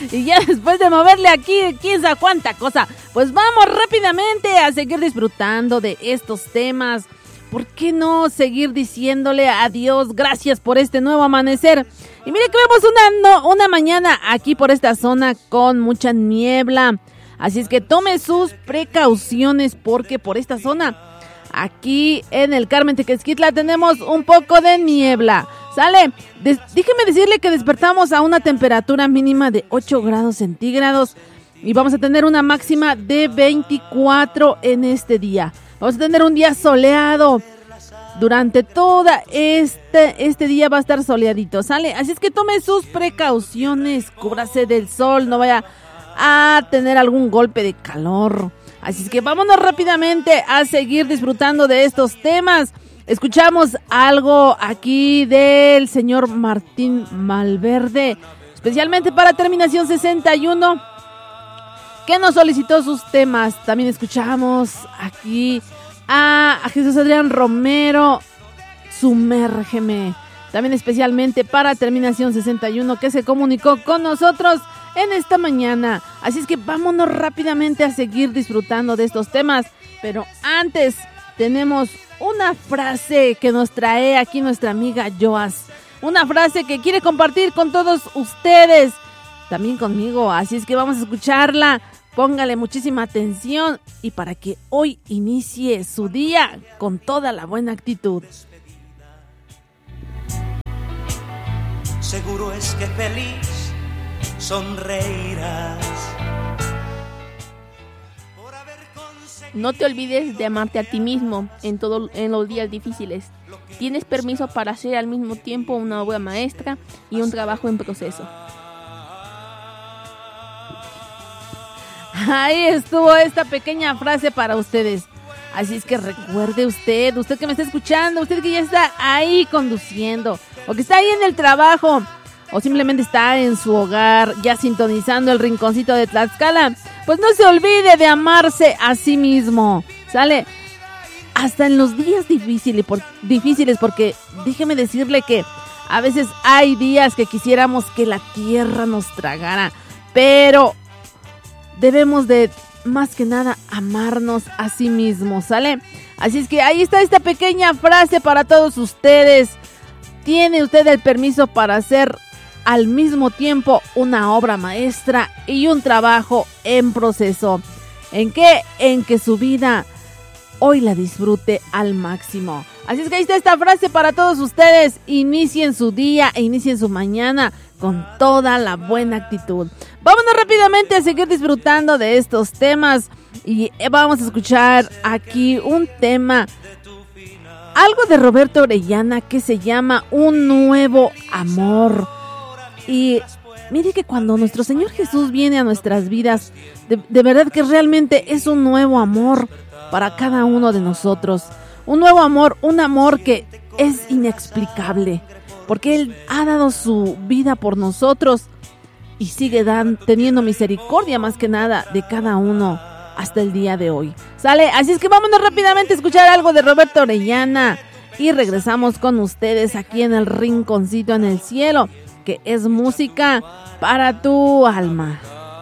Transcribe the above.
Y ya después de moverle aquí, quién sabe cuánta cosa, pues vamos rápidamente a seguir disfrutando de estos temas. ¿Por qué no seguir diciéndole a Dios gracias por este nuevo amanecer? Y mire que vemos una mañana aquí por esta zona con mucha niebla. Así es que tome sus precauciones porque por esta zona, aquí en el Carmen Tequesquitla, tenemos un poco de niebla. ¿Sale? Déjeme decirle que despertamos a una temperatura mínima de 8 grados centígrados y vamos a tener una máxima de 24 en este día. Vamos a tener un día soleado. Durante todo este día va a estar soleadito, ¿sale? Así es que tome sus precauciones, cúbrase del sol, no vaya a tener algún golpe de calor. Así es que vámonos rápidamente a seguir disfrutando de estos temas. Escuchamos algo aquí del señor Martín Malverde, especialmente para Terminación 61, que nos solicitó sus temas. También escuchamos aquí a Jesús Adrián Romero, Sumérgeme. También especialmente para Terminación 61, que se comunicó con nosotros en esta mañana. Así es que vámonos rápidamente a seguir disfrutando de estos temas. Pero antes tenemos una frase que nos trae aquí nuestra amiga Joas. Una frase que quiere compartir con todos ustedes, también conmigo. Así es que vamos a escucharla. Póngale muchísima atención y para que hoy inicie su día con toda la buena actitud. Seguro es que feliz sonreirás. No te olvides de amarte a ti mismo en los días difíciles. Tienes permiso para hacer al mismo tiempo una obra maestra y un trabajo en proceso. Ahí estuvo esta pequeña frase para ustedes. Así es que recuerde usted que me está escuchando, usted que ya está ahí conduciendo, o que está ahí en el trabajo, o simplemente está en su hogar ya sintonizando el rinconcito de Tlaxcala, pues no se olvide de amarse a sí mismo, ¿sale? Hasta en los días difíciles, porque déjeme decirle que a veces hay días que quisiéramos que la tierra nos tragara, pero debemos de, más que nada, amarnos a sí mismos, ¿sale? Así es que ahí está esta pequeña frase para todos ustedes. Tiene usted el permiso para hacer al mismo tiempo una obra maestra y un trabajo en proceso. ¿En qué? En que su vida hoy la disfrute al máximo. Así es que ahí está esta frase para todos ustedes. Inicien su día e inicien su mañana con toda la buena actitud. Vámonos rápidamente a seguir disfrutando de estos temas y vamos a escuchar aquí un tema, algo de Roberto Orellana, que se llama Un Nuevo Amor. Y mire que cuando nuestro Señor Jesús viene a nuestras vidas, de verdad que realmente es un nuevo amor para cada uno de nosotros. Un nuevo amor, un amor que es inexplicable, porque Él ha dado su vida por nosotros y sigue teniendo misericordia más que nada de cada uno hasta el día de hoy. ¿Sale? Así es que vámonos rápidamente a escuchar algo de Roberto Orellana y regresamos con ustedes aquí en el Rinconcito en el Cielo, que es música para tu alma.